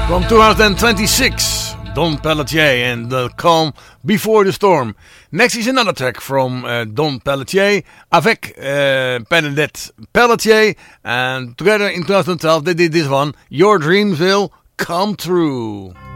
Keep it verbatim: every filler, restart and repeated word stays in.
From twenty twenty-six, Don Pelletier and The Calm Before the Storm. Next is another track from uh, Don Pelletier avec uh, Bernadette Pelletier, and together in twenty twelve they did this one, Your Dreams Will Come True.